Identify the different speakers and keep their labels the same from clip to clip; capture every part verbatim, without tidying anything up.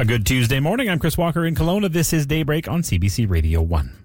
Speaker 1: A good Tuesday morning. I'm Chris Walker in Kelowna. This is Daybreak on C B C Radio one.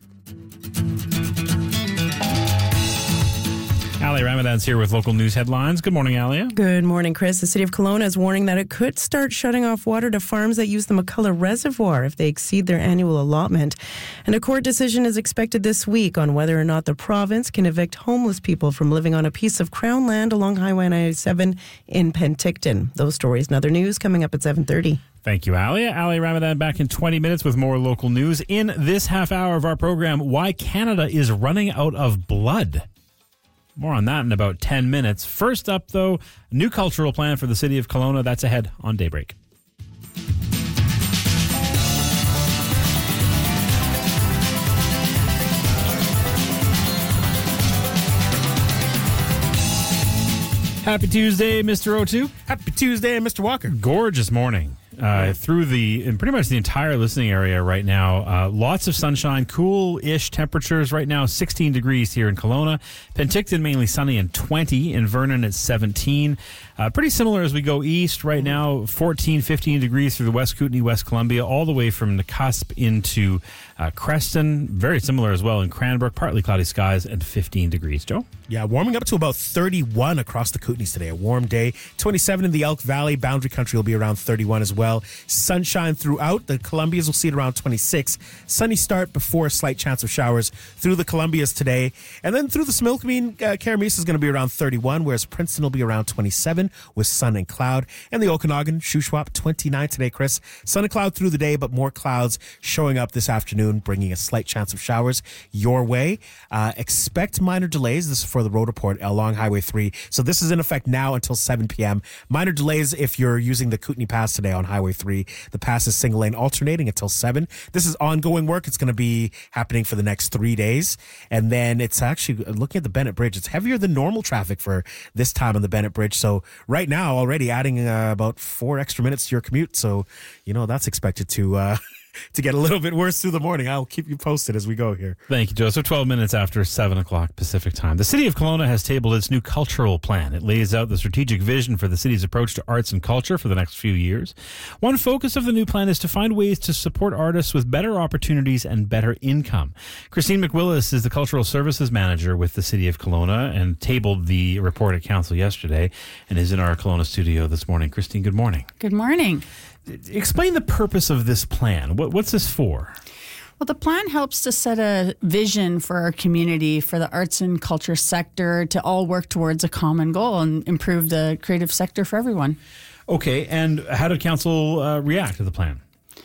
Speaker 1: Alia Ramadan's here with local news headlines. Good morning, Alia.
Speaker 2: Good morning, Chris. The city of Kelowna is warning that it could start shutting off water to farms that use the McCullough Reservoir if they exceed their annual allotment. And a court decision is expected this week on whether or not the province can evict homeless people from living on a piece of Crown land along Highway ninety-seven in Penticton. Those stories and other news coming up at seven thirty.
Speaker 1: Thank you, Alia. Alia Ramadan back in twenty minutes with more local news. In this half hour of our program, why Canada is running out of blood. More on that in about ten minutes. First up, though, a new cultural plan for the city of Kelowna. That's ahead on Daybreak. Happy Tuesday, Mister O two.
Speaker 3: Happy Tuesday, Mister Walker.
Speaker 1: Gorgeous morning. Uh, through the, in pretty much the entire listening area right now. Uh, lots of sunshine, cool-ish temperatures right now, sixteen degrees here in Kelowna. Penticton mainly sunny and twenty. In Vernon it's seventeen. Uh, pretty similar as we go east right now, fourteen, fifteen degrees through the West Kootenay, West Columbia, all the way from the cusp into uh, Creston. Very similar as well in Cranbrook, partly cloudy skies and fifteen degrees. Joe?
Speaker 3: Yeah, warming up to about thirty-one across the Kootenays today. A warm day. twenty-seven in the Elk Valley. Boundary Country will be around thirty-one as well. Sunshine throughout. The Columbias will see it around twenty-six. Sunny start before a slight chance of showers through the Columbias today. And then through the Similkameen, uh, Karamisa is going to be around thirty-one, whereas Princeton will be around twenty-seven with sun and cloud. And the Okanagan, Shuswap, twenty-nine today, Chris. Sun and cloud through the day, but more clouds showing up this afternoon, bringing a slight chance of showers your way. Uh, expect minor delays. This is for the road report along Highway three. So this is in effect now until seven p.m. Minor delays if you're using the Kootenay Pass today on Highway three. The pass is single lane alternating until seven. This is ongoing work. It's going to be happening for the next three days. And then it's actually, looking at the Bennett Bridge, it's heavier than normal traffic for this time on the Bennett Bridge. So right now, already adding uh, about four extra minutes to your commute. So, you know, that's expected to... Uh, to get a little bit worse through the morning. I'll keep you posted as we go here.
Speaker 1: Thank you, Joe. So twelve minutes after seven o'clock Pacific time. The City of Kelowna has tabled its new cultural plan. It lays out the strategic vision for the city's approach to arts and culture for the next few years. One focus of the new plan is to find ways to support artists with better opportunities and better income. Christine McWillis is the Cultural Services Manager with the City of Kelowna and tabled the report at Council yesterday and is in our Kelowna studio this morning. Christine, good morning.
Speaker 4: Good morning.
Speaker 1: Explain the purpose of this plan. What, what's this for?
Speaker 4: Well, the plan helps to set a vision for our community, for the arts and culture sector, to all work towards a common goal and improve the creative sector for everyone.
Speaker 1: Okay, and how did council uh, react to the plan?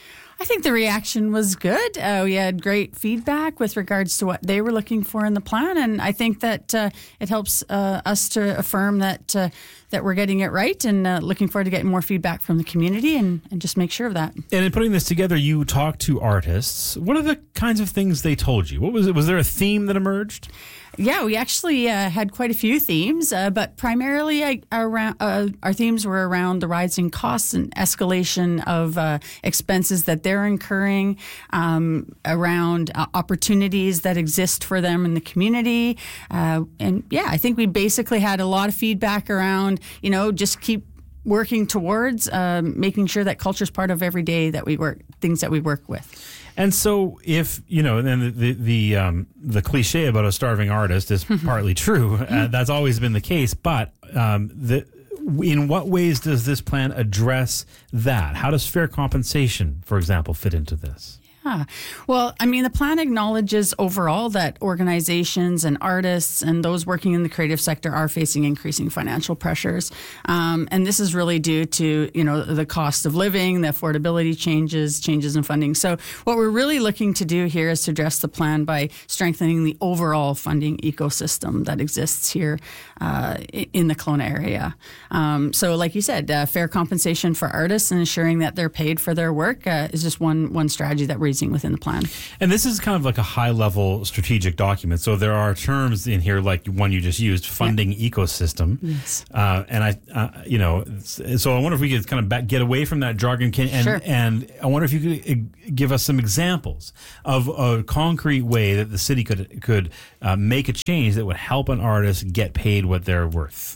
Speaker 4: I think the reaction was good. Uh, we had great feedback with regards to what they were looking for in the plan, and I think that uh, it helps uh, us to affirm that uh, that we're getting it right, and uh, looking forward to getting more feedback from the community and, and just make sure of that.
Speaker 1: And in putting this together, you talked to artists. What are the kinds of things they told you? What was it? Was there a theme that emerged?
Speaker 4: Yeah, we actually uh, had quite a few themes, uh, but primarily I, around, uh, our themes were around the rising costs and escalation of uh, expenses that they're incurring, um, around uh, opportunities that exist for them in the community. Uh, and yeah, I think we basically had a lot of feedback around, you know, just keep working towards um, making sure that culture is part of every day that we work, things that we work with.
Speaker 1: And so, if you know, then the the the, um, the cliche about a starving artist is partly true. Uh, that's always been the case. But um, the in what ways does this plan address that? How does fair compensation, for example, fit into this?
Speaker 4: Yeah. Well, I mean, the plan acknowledges overall that organizations and artists and those working in the creative sector are facing increasing financial pressures. Um, and this is really due to, you know, the cost of living, the affordability changes, changes in funding. So what we're really looking to do here is to address the plan by strengthening the overall funding ecosystem that exists here uh, in the Kelowna area. Um, so like you said, uh, fair compensation for artists and ensuring that they're paid for their work uh, is just one, one strategy that we're within the plan.
Speaker 1: And this is kind of like a high-level strategic document. So there are terms in here like one you just used, funding yeah. ecosystem.
Speaker 4: Yes.
Speaker 1: Uh, and I, uh, you know, so I wonder if we could kind of back, get away from that jargon. Can, and,
Speaker 4: sure.
Speaker 1: and I wonder if you could give us some examples of a concrete way that the city could could uh, make a change that would help an artist get paid what they're worth.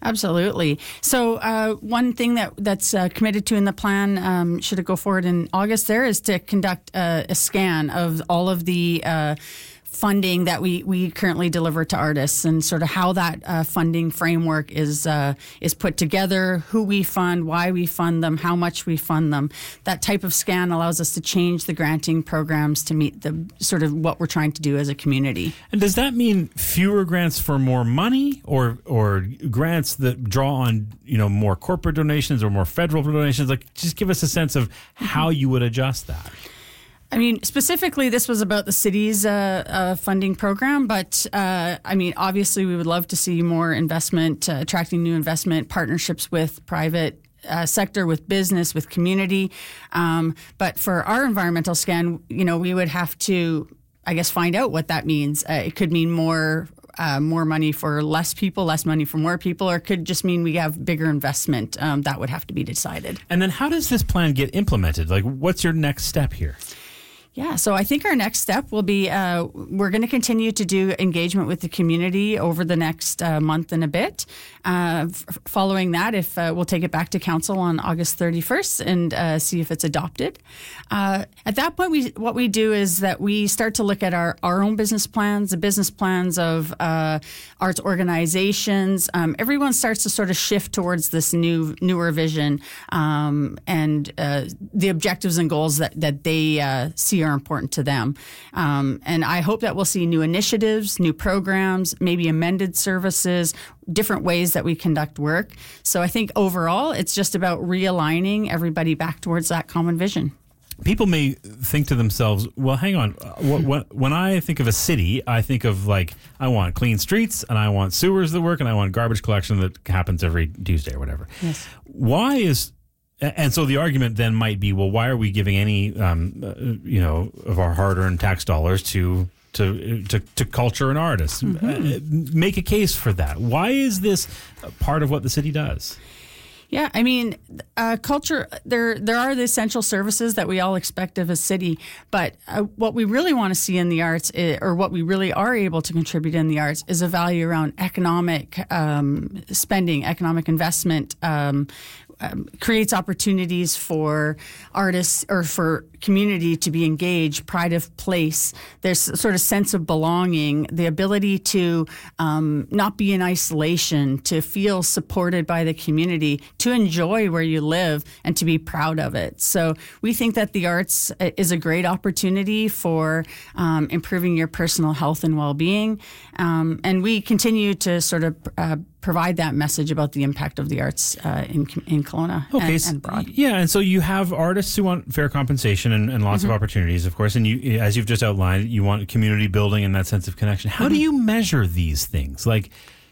Speaker 4: Absolutely. So uh, one thing that that's uh, committed to in the plan, um, should it go forward in August there, is to conduct a, a scan of all of the uh, funding that we, we currently deliver to artists, and sort of how that uh, funding framework is uh, is put together, who we fund, why we fund them, how much we fund them. That type of scan allows us to change the granting programs to meet the sort of what we're trying to do as a community.
Speaker 1: And does that mean fewer grants for more money, or or grants that draw on, you know, more corporate donations or more federal donations? Like, just give us a sense of how you would adjust that.
Speaker 4: I mean, specifically, this was about the city's uh, uh, funding program, but uh, I mean, obviously, we would love to see more investment, uh, attracting new investment, partnerships with private uh, sector, with business, with community. Um, but for our environmental scan, you know, we would have to, I guess, find out what that means. Uh, it could mean more. Uh, more money for less people, less money for more people, or it could just mean we have bigger investment. Um, that would have to be decided.
Speaker 1: And then how does this plan get implemented? Like, what's your next step here?
Speaker 4: Yeah, so I think our next step will be uh, we're going to continue to do engagement with the community over the next uh, month and a bit. Uh, f- following that, if uh, we'll take it back to council on August thirty-first and uh, see if it's adopted. Uh, at that point, we what we do is that we start to look at our, our own business plans, the business plans of uh, arts organizations. Um, everyone starts to sort of shift towards this new newer vision um, and uh, the objectives and goals that, that they uh, see are important to them. Um, and I hope that we'll see new initiatives, new programs, maybe amended services, different ways that we conduct work. So I think overall, it's just about realigning everybody back towards that common vision.
Speaker 1: People may think to themselves, well, hang on. When I think of a city, I think of, like, I want clean streets and I want sewers that work and I want garbage collection that happens every Tuesday or whatever.
Speaker 4: Yes.
Speaker 1: Why is... And so the argument then might be, well, why are we giving any, um, uh, you know, of our hard-earned tax dollars to to to, to culture and artists? Mm-hmm. Uh, make a case for that. Why is this part of what the city does?
Speaker 4: Yeah, I mean, uh, culture, there there are the essential services that we all expect of a city, but uh, what we really want to see in the arts, is, or what we really are able to contribute in the arts, is a value around economic um, spending, economic investment, um, um, creates opportunities for artists or for community to be engaged, pride of place. There's a sort of sense of belonging, the ability to um, not be in isolation, to feel supported by the community, to enjoy where you live and to be proud of it. So we think that the arts is a great opportunity for um, improving your personal health and well-being. Um, and we continue to sort of uh, provide that message about the impact of the arts uh, in in Kelowna
Speaker 1: okay,
Speaker 4: and, and abroad.
Speaker 1: Yeah, and so you have artists who want fair compensation and, and lots mm-hmm. of opportunities, of course, and you, as you've just outlined, you want community building and that sense of connection. How mm-hmm. do you measure these things? Like,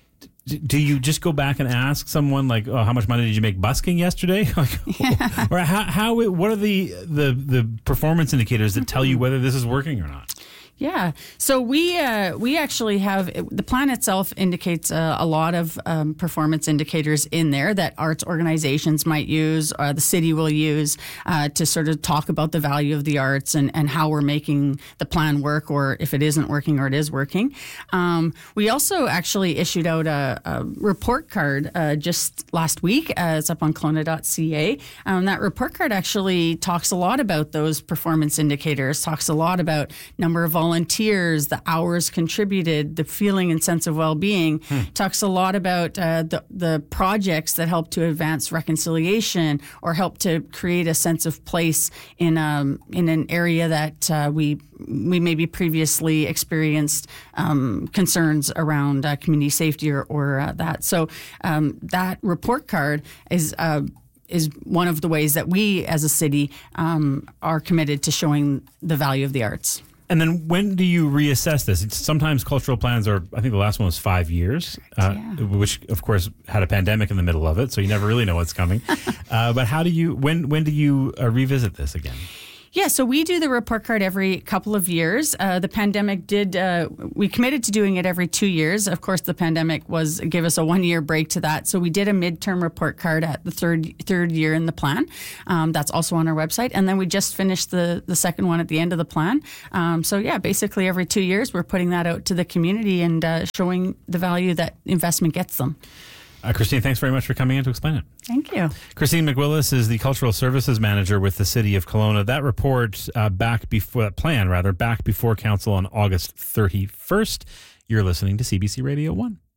Speaker 1: do you just go back and ask someone, like, oh, how much money did you make busking yesterday? Like, yeah. Or how, how, what are the, the, the performance indicators that tell you whether this is working or not?
Speaker 4: Yeah. So we uh, we actually have, the plan itself indicates uh, a lot of um, performance indicators in there that arts organizations might use, or the city will use uh, to sort of talk about the value of the arts and, and how we're making the plan work, or if it isn't working or it is working. Um, we also actually issued out a, a report card uh, just last week. Uh, it's up on Kelowna dot C A. Um, that report card actually talks a lot about those performance indicators, talks a lot about number of volunteers, volunteers, the hours contributed, the feeling and sense of well-being. Hmm. Talks a lot about uh, the, the projects that help to advance reconciliation or help to create a sense of place in um, in an area that uh, we we maybe previously experienced um, concerns around uh, community safety or, or uh, that. So um, that report card is uh, is one of the ways that we as a city um, are committed to showing the value of the arts.
Speaker 1: And then when do you reassess this? It's, sometimes cultural plans are, I think the last one was five years, uh, yeah. which of course had a pandemic in the middle of it, so you never really know what's coming. uh, but how do you, when when do you uh, revisit this again?
Speaker 4: Yeah, so we do the report card every couple of years. Uh, the pandemic did, uh, we committed to doing it every two years. Of course, the pandemic was gave us a one-year break to that. So we did a midterm report card at the third third year in the plan. Um, that's also on our website. And then we just finished the, the second one at the end of the plan. Um, so yeah, basically every two years, we're putting that out to the community and uh, showing the value that investment gets them.
Speaker 1: Uh, Christine, thanks very much for coming in to explain it.
Speaker 4: Thank you.
Speaker 1: Christine McWillis is the Cultural Services Manager with the City of Kelowna. That report uh, back before, that plan rather, back before Council on August thirty-first. You're listening to C B C Radio one.